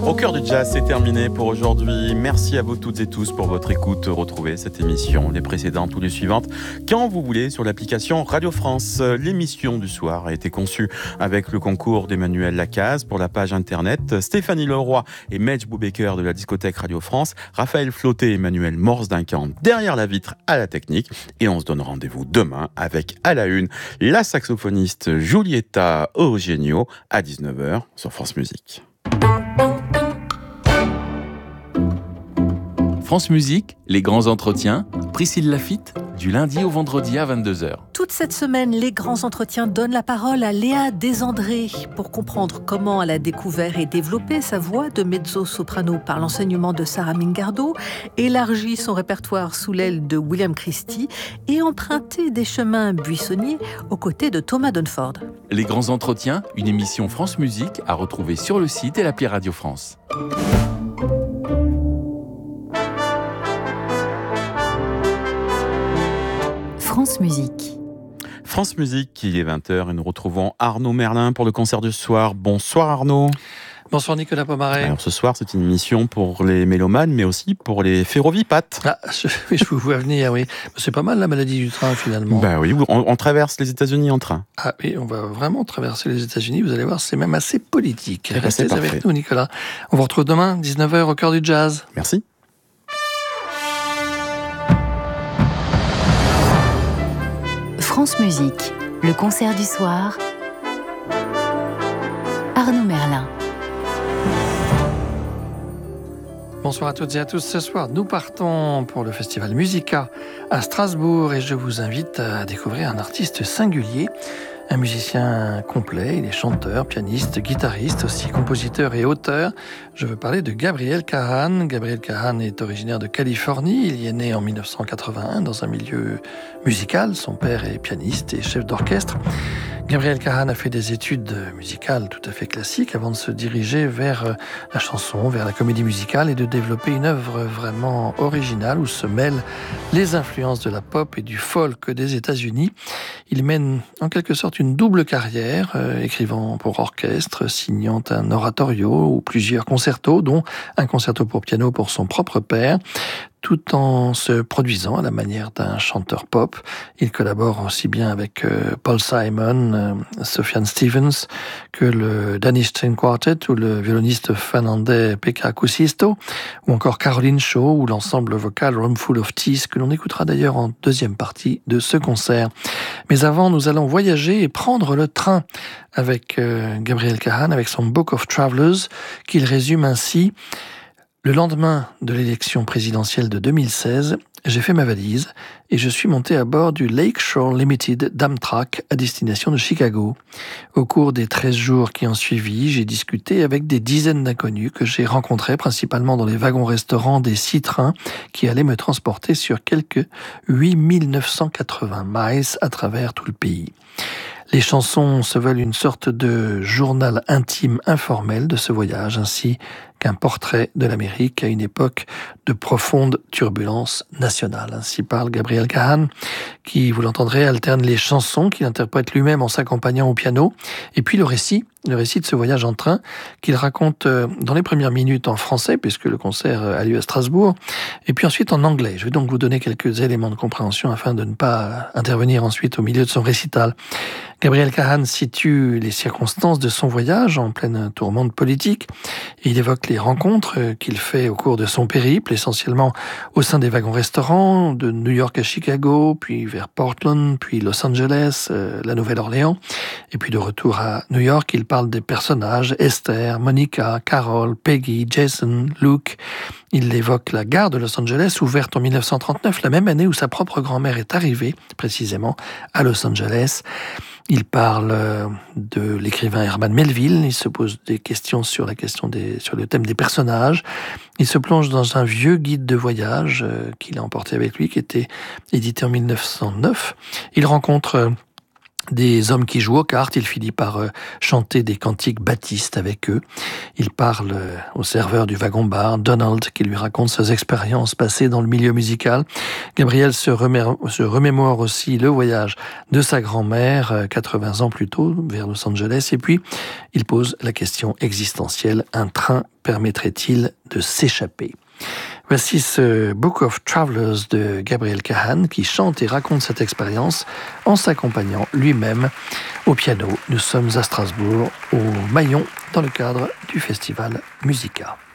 Au cœur du jazz, c'est terminé pour aujourd'hui. Merci à vous toutes et tous pour votre écoute. Retrouvez cette émission, les précédentes ou les suivantes, quand vous voulez sur l'application Radio France. L'émission du soir a été conçue avec le concours d'Emmanuel Lacaze pour la page internet, Stéphanie Leroy et Medj Boubaker de la discothèque Radio France, Raphaël Flauté et Emmanuel Morse Duncan derrière la vitre à la technique. Et on se donne rendez-vous demain avec à la une la saxophoniste Giulietta Eugenio à 19h sur France Musique. France Musique, les grands entretiens, Priscille Laffitte, du lundi au vendredi à 22h. Toute cette semaine, les grands entretiens donnent la parole à Léa Desandré pour comprendre comment elle a découvert et développé sa voix de mezzo-soprano par l'enseignement de Sarah Mingardo, élargi son répertoire sous l'aile de William Christie et emprunté des chemins buissonniers aux côtés de Thomas Dunford. Les grands entretiens, une émission France Musique à retrouver sur le site et l'appli Radio France. France Musique. France Musique, il est 20h et nous retrouvons Arnaud Merlin pour le concert du soir. Bonsoir Arnaud. Bonsoir Nicolas Pomaret. Alors ce soir, c'est une émission pour les mélomanes, mais aussi pour les ferrovipates. Ah, je vous vois venir, oui. C'est pas mal la maladie du train finalement. Ben oui, on traverse les États-Unis en train. Ah oui, on va vraiment traverser les États-Unis, vous allez voir, c'est même assez politique. Ben, Restez avec nous Nicolas. On vous retrouve demain, 19h au cœur du jazz. Merci. France Musique, le concert du soir. Arnaud Merlin. Bonsoir à toutes et à tous. Ce soir, nous partons pour le festival Musica à Strasbourg et je vous invite à découvrir un artiste singulier, un musicien complet. Il est chanteur, pianiste, guitariste, aussi compositeur et auteur. Je veux parler de Gabriel Cahan. Gabriel Cahan est originaire de Californie. Il y est né en 1981 dans un milieu musical. Son père est pianiste et chef d'orchestre. Gabriel Cahan a fait des études musicales tout à fait classiques avant de se diriger vers la chanson, vers la comédie musicale et de développer une œuvre vraiment originale où se mêlent les influences de la pop et du folk des États-Unis. Il mène en quelque sorte une double carrière, écrivant pour orchestre, signant un oratorio ou plusieurs concertos, dont un concerto pour piano pour son propre père, tout en se produisant à la manière d'un chanteur pop. Il collabore aussi bien avec Paul Simon, Sufjan Stevens, que le Danish String Quartet ou le violoniste finlandais Pekka Kuusisto, ou encore Caroline Shaw ou l'ensemble vocal Room Full of Teeth, que l'on écoutera d'ailleurs en deuxième partie de ce concert. Mais avant, nous allons voyager et prendre le train avec Gabriel Cahan, avec son Book of Travelers, qu'il résume ainsi: le lendemain de l'élection présidentielle de 2016, j'ai fait ma valise et je suis monté à bord du Lakeshore Limited d'Amtrak à destination de Chicago. Au cours des 13 jours qui ont suivi, j'ai discuté avec des dizaines d'inconnus que j'ai rencontrés principalement dans les wagons-restaurants des 6 trains qui allaient me transporter sur quelques 8980 miles à travers tout le pays. Les chansons se veulent une sorte de journal intime informel de ce voyage, ainsi qu'un portrait de l'Amérique à une époque de profonde turbulence nationale. Ainsi parle Gabriel Cahan, qui, vous l'entendrez, alterne les chansons qu'il interprète lui-même en s'accompagnant au piano, et puis le récit de ce voyage en train qu'il raconte dans les premières minutes en français, puisque le concert a lieu à Strasbourg, et puis ensuite en anglais. Je vais donc vous donner quelques éléments de compréhension afin de ne pas intervenir ensuite au milieu de son récital. Gabriel Cahan situe les circonstances de son voyage en pleine tourmente politique, et il évoque les rencontres qu'il fait au cours de son périple, essentiellement au sein des wagons-restaurants, de New York à Chicago, puis vers Portland, puis Los Angeles, la Nouvelle-Orléans, et puis de retour à New York, il parle des personnages, Esther, Monica, Carol, Peggy, Jason, Luke. Il évoque la gare de Los Angeles, ouverte en 1939, la même année où sa propre grand-mère est arrivée, précisément, à Los Angeles. Il parle de l'écrivain Herman Melville, il se pose des questions sur le thème des personnages. Il se plonge dans un vieux guide de voyage qu'il a emporté avec lui, qui était édité en 1909. Il rencontre des hommes qui jouent aux cartes. Il finit par chanter des cantiques baptistes avec eux. Il parle au serveur du wagon-bar, Donald, qui lui raconte ses expériences passées dans le milieu musical. Gabriel se remémore aussi le voyage de sa grand-mère, 80 ans plus tôt, vers Los Angeles. Et puis, il pose la question existentielle, un train permettrait-il de s'échapper ? Voici ce Book of Travelers de Gabriel Kahane qui chante et raconte cette expérience en s'accompagnant lui-même au piano. Nous sommes à Strasbourg, au Maillon, dans le cadre du festival Musica.